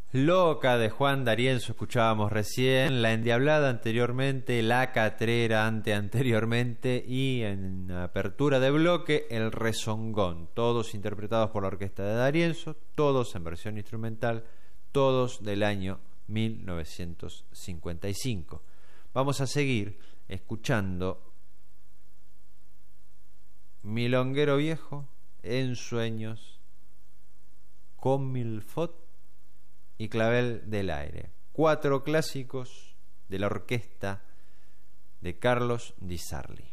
Loca de Juan D'Arienzo escuchábamos recién, La Endiablada anteriormente, La Catrera anteriormente y en apertura de bloque El Rezongón, todos interpretados por la orquesta de D'Arienzo, todos en versión instrumental, todos del año 1955. Vamos a seguir escuchando Milonguero Viejo, En Sueños, Con Milfot y Clavel del Aire, 4 clásicos de la orquesta de Carlos Di Sarli.